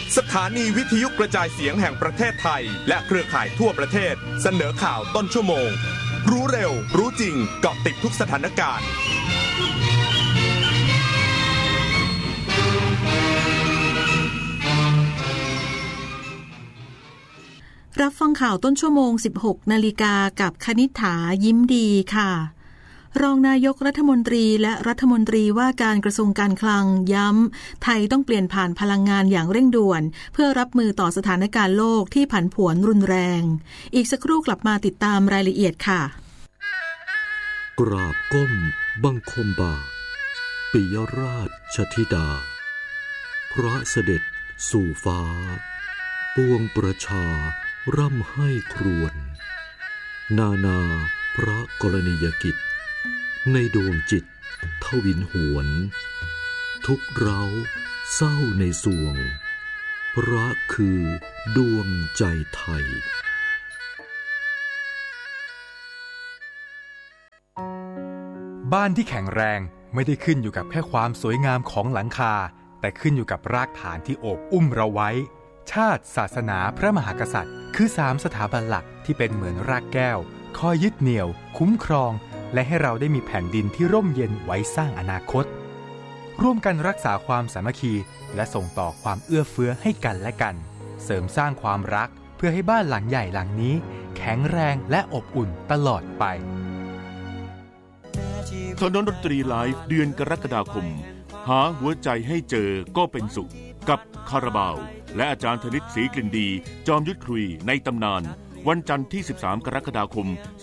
สถานีวิทยุกระจายเสียงแห่งประเทศไทยและเครือข่ายทั่วประเทศเสนอข่าวต้นชั่วโมงรู้เร็วรู้จริงเกาะติดทุกสถานการณ์รับฟังข่าวต้นชั่วโมง 16 นาฬิกากับคณิษฐายิ้มดีค่ะรองนายกรัฐมนตรีและรัฐมนตรีว่าการกระทรวงการคลังย้ำไทยต้องเปลี่ยนผ่านพลังงานอย่างเร่งด่วนเพื่อรับมือต่อสถานการณ์โลกที่ผันผวนรุนแรงอีกสักครู่กลับมาติดตามรายละเอียดค่ะกราบก้มบังคมบาทปิยราชธิดาพระเสด็จสู่ฟ้าปวงประชาร่ำให้ครวญนานาพระกรณียกิจในดวงจิตทวินหวนทุกเร้าเศร้าในสวงพระคือดวงใจไทยบ้านที่แข็งแรงไม่ได้ขึ้นอยู่กับแค่ความสวยงามของหลังคาแต่ขึ้นอยู่กับรากฐานที่โอบอุ้มเราไว้ชาติศาสนาพระมหากษัตริย์คือ3สถาบันหลักที่เป็นเหมือนรากแก้วคอยยึดเหนี่ยวคุ้มครองและให้เราได้มีแผ่นดินที่ร่มเย็นไว้สร้างอนาคตร่วมกันรักษาความสามัคคีและส่งต่อความเอื้อเฟื้อให้กันและกันเสริมสร้างความรักเพื่อให้บ้านหลังใหญ่หลังนี้แข็งแรงและอบอุ่นตลอดไปถนนดนตรีไลฟ์เดือนกรกฎาคมหาหัวใจให้เจอก็เป็นสุขกับคาราบาวและอาจารย์ธนิตศรีกลิ่นดีจอมยุทธคุยในตำนานวันจันทร์ที่13กรกฎาคม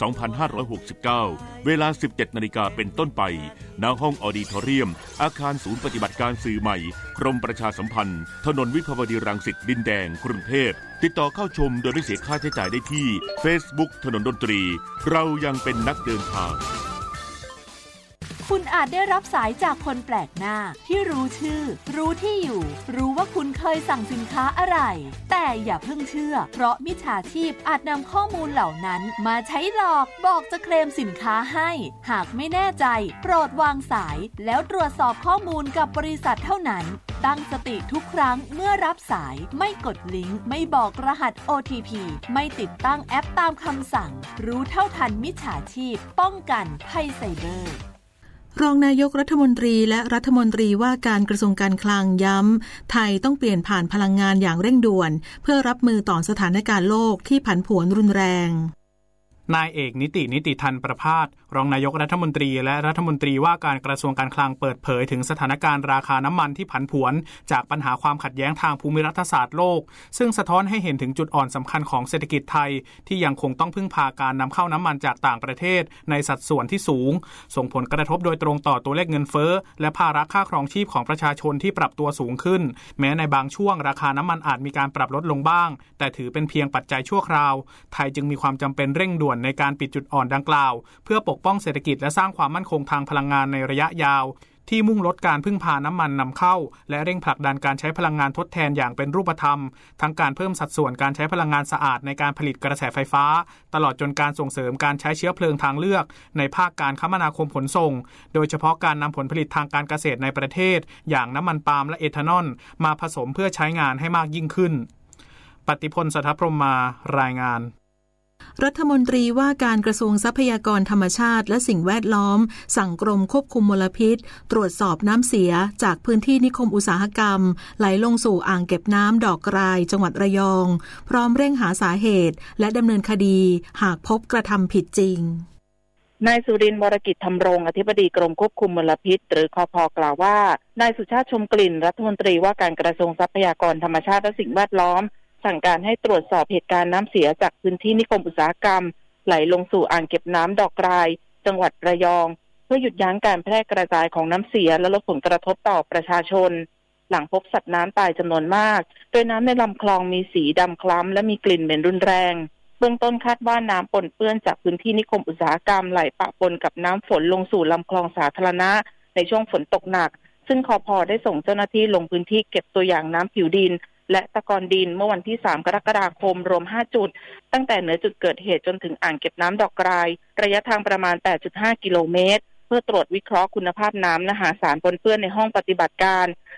2569เวลา 17:00 น.เป็นต้นไปณห้องออดิทอเรียมอาคารศูนย์ปฏิบัติการสื่อใหม่กรมประชาสัมพันธ์ถนนวิภาวดีรังสิตดินแดงกรุงเทพติดต่อเข้าชมโดยไม่เสียค่าใช้จ่ายได้ที่ Facebook ถนนดนตรีเรายังเป็นนักเดินทางคุณอาจได้รับสายจากคนแปลกหน้าที่รู้ชื่อรู้ที่อยู่รู้ว่าคุณเคยสั่งสินค้าอะไรแต่อย่าเพิ่งเชื่อเพราะมิจฉาชีพอาจนำข้อมูลเหล่านั้นมาใช้หลอกบอกจะเคลมสินค้าให้หากไม่แน่ใจโปรดวางสายแล้วตรวจสอบข้อมูลกับบริษัทเท่านั้นตั้งสติทุกครั้งเมื่อรับสายไม่กดลิงก์ไม่บอกรหัส OTP ไม่ติดตั้งแอปตามคำสั่งรู้เท่าทันมิจฉาชีพป้องกันภัยไซเบอร์รองนายกรัฐมนตรีและรัฐมนตรีว่าการกระทรวงการคลังย้ำไทยต้องเปลี่ยนผ่านพลังงานอย่างเร่งด่วนเพื่อรับมือต่อสถานการณ์โลกที่ผันผวนรุนแรงนายเอกนิติทันประภาสรองนายกรัฐมนตรีและรัฐมนตรีว่าการกระทรวงการคลังเปิดเผยถึงสถานการณ์ราคาน้ำมันที่ผันผวนจากปัญหาความขัดแย้งทางภูมิรัฐศาสตร์โลกซึ่งสะท้อนให้เห็นถึงจุดอ่อนสำคัญของเศรษฐกิจไทยที่ยังคงต้องพึ่งพาการนำเข้าน้ำมันจากต่างประเทศในสัดส่วนที่สูงส่งผลกระทบโดยตรงต่อตัวเลขเงินเฟ้อและภาระค่าครองชีพของประชาชนที่ปรับตัวสูงขึ้นแม้ในบางช่วงราคาน้ำมันอาจมีการปรับลดลงบ้างแต่ถือเป็นเพียงปัจจัยชั่วคราวไทยจึงมีความจำเป็นเร่งด่วนในการปิดจุดอ่อนดังกล่าวเพื่อปกป้องเศรษฐกิจและสร้างความมั่นคงทางพลังงานในระยะยาวที่มุ่งลดการพึ่งพาน้ำมันนำเข้าและเร่งผลักดันการใช้พลังงานทดแทนอย่างเป็นรูปธรรมทั้งการเพิ่มสัดส่วนการใช้พลังงานสะอาดในการผลิตกระแสไฟฟ้าตลอดจนการส่งเสริมการใช้เชื้อเพลิงทางเลือกในภาคการคมนาคมขนส่งโดยเฉพาะการนำผลผลิตทางการเกษตรในประเทศอย่างน้ำมันปาล์มและเอทานอลมาผสมเพื่อใช้งานให้มากยิ่งขึ้นปฏิพล สัทธพรหมารายงานรัฐมนตรีว่าการกระทรวงทรัพยากรธรรมชาติและสิ่งแวดล้อมสั่งกรมควบคุมมลพิษตรวจสอบน้ำเสียจากพื้นที่นิคมอุตสาหกรรมไหลลงสู่อ่างเก็บน้ำดอกกรายจังหวัดระยองพร้อมเร่งหาสาเหตุและดำเนินคดีหากพบกระทำผิดจริงนายสุรินทร์ วรกิจธำรงอธิบดีกรมควบคุมมลพิษหรือคภ.กล่าวว่านายสุชาติชมกลิ่นรัฐมนตรีว่าการกระทรวงทรัพยากรธรรมชาติและสิ่งแวดล้อมสั่งการให้ตรวจสอบเหตุการณ์น้ำเสียจากพื้นที่นิคมอุตสาหกรรมไหลลงสู่อ่างเก็บน้ำดอกกรายจังหวัดระยองเพื่อหยุดยั้งการแพร่กระจายของน้ำเสียและลดผลกระทบต่อประชาชนหลังพบสัตว์น้ำตายจำนวนมากโดยน้ำในลำคลองมีสีดำคล้ำและมีกลิ่นเหม็นรุนแรงเบื้องต้นคาดว่าน้ำปนเปื้อนจากพื้นที่นิคมอุตสาหกรรมไหลปะปนกับน้ำฝนลงสู่ลำคลองสาธารณะในช่วงฝนตกหนักซึ่งคภ.ได้ส่งเจ้าหน้าที่ลงพื้นที่เก็บตัวอย่างน้ำผิวดินและตะกอนดินเมื่อวันที่3กรกฎาคมรวม5จุดตั้งแต่เหนือจุดเกิดเหตุจนถึงอ่างเก็บน้ำดอกกรายระยะทางประมาณ 8.5 กิโลเมตรเพื่อตรวจวิเคราะห์คุณภาพน้ำและหาสารปนเปื้อนในห้องปฏิบัติการ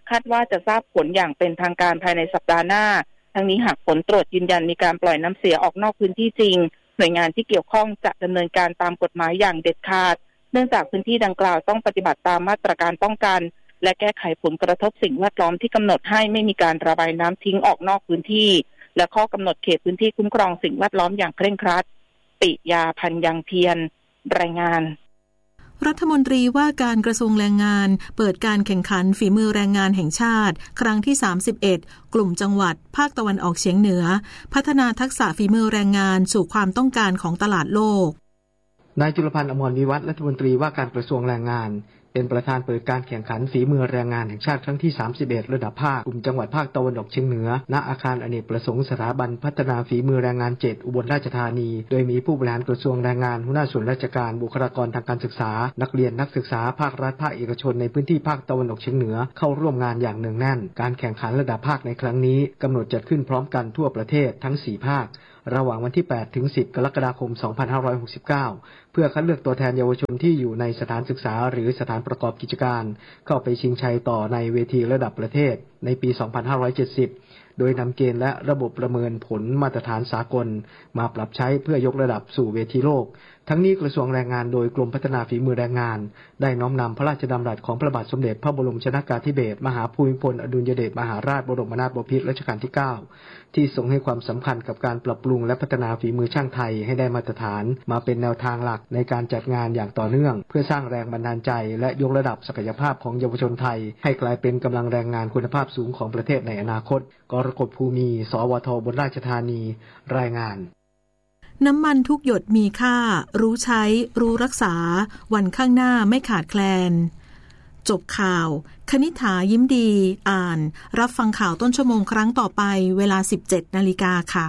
คาดว่าจะทราบผลอย่างเป็นทางการภายในสัปดาห์หน้าทั้งนี้หากผลตรวจยืนยันมีการปล่อยน้ำเสียออกนอกพื้นที่จริงหน่วยงานที่เกี่ยวข้องจะดำเนินการตามกฎหมายอย่างเด็ดขาดเนื่องจากพื้นที่ดังกล่าวต้องปฏิบัติตามมาตรการป้องกันและแก้ไขผลกระทบสิ่งแวดล้อมที่กำหนดให้ไม่มีการระบายน้ำทิ้งออกนอกพื้นที่และข้อกำหนดเขตพื้นที่คุ้มครองสิ่งแวดล้อมอย่างเคร่งครัดปิยาพันธ์ยังเพียรรายงานรัฐมนตรีว่าการกระทรวงแรงงานเปิดการแข่งขันฝีมือแรงงานแห่งชาติครั้งที่31กลุ่มจังหวัดภาคตะวันออกเฉียงเหนือพัฒนาทักษะฝีมือแรงงานสู่ความต้องการของตลาดโลกนายจุลพันธ์อมรวิวัฒน์รัฐมนตรีว่าการกระทรวงแรงงานเป็นประธานเปิดการแข่งขันฝีมือแรงงานแห่งชาติครั้งที่31ระดับภาคกลุ่มจังหวัดภาคตะวันออกเฉียงเหนือณอาคารอเนกประสงค์สถาบันพัฒนาฝีมือแรงงาน7อุบลราชธานีโดยมีผู้บริหารกระทรวงแรงงานหัวหน้าส่วนราชการบุคลากรทางการศึกษานักเรียนนักศึกษาภาครัฐภาคเอกชนในพื้นที่ภาคตะวันออกเฉียงเหนือเข้าร่วมงานอย่างเนืองแน่นการแข่งขันระดับภาคในครั้งนี้กำหนดจัดขึ้นพร้อมกันทั่วประเทศทั้ง4ภาคระหว่างวันที่8ถึง10กรกฎาคม2569เพื่อคัดเลือกตัวแทนเยาวชนที่อยู่ในสถานศึกษาหรือสถานประกอบกิจการเข้าไปชิงชัยต่อในเวทีระดับประเทศในปี2570โดยนำเกณฑ์และระบบประเมินผลมาตรฐานสากลมาปรับใช้เพื่อยกระดับสู่เวทีโลกทั้งนี้กระทรวงแรงงานโดยกรมพัฒนาฝีมือแรงงานได้น้อมนำพระราชดำรัสของพระบาทสมเด็จพระบรมชนกาธิเบศรมหาภูมิพลอดุลยเดชมหาราชบรมนาถบพิตรรัชกาลที่9ที่ทรงให้ความสำคัญกับการปรับปรุงและพัฒนาฝีมือช่างไทยให้ได้มาตรฐานมาเป็นแนวทางหลักในการจัดงานอย่างต่อเนื่องเพื่อสร้างแรงบันดาลใจและยกระดับศักยภาพของเยาวชนไทยให้กลายเป็นกำลังแรงงานคุณภาพสูงของประเทศในอนาคตกรกฎภูมิสวทอุบลราชธานีรายงานน้ำมันทุกหยดมีค่ารู้ใช้รู้รักษาวันข้างหน้าไม่ขาดแคลนจบข่าวคณิษฐายิ้มดีอ่านรับฟังข่าวต้นชั่วโมงครั้งต่อไปเวลา 17:00 น.ค่ะ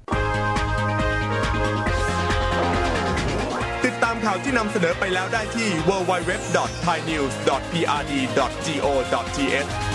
ติดตามข่าวที่นำเสนอไปแล้วได้ที่ www.thainews.prd.go.th